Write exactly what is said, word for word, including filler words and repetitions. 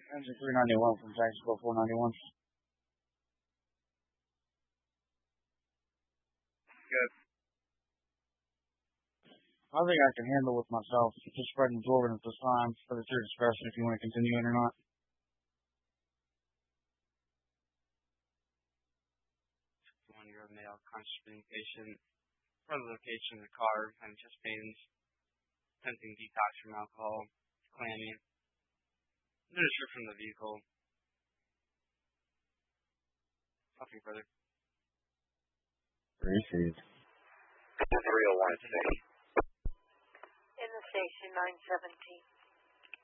Engine three ninety-one from Jacksonville four ninety-one. Good. I think I can handle with myself. Just spreading absorbent at this time. But it's your discretion if you want to continue it or not. One-year-old male, conscious breathing patient. For the location of the car, having chest pains, attempting detox from alcohol, clammy. No description of the vehicle. Nothing further. Received. three oh one In the station, nine seventeen.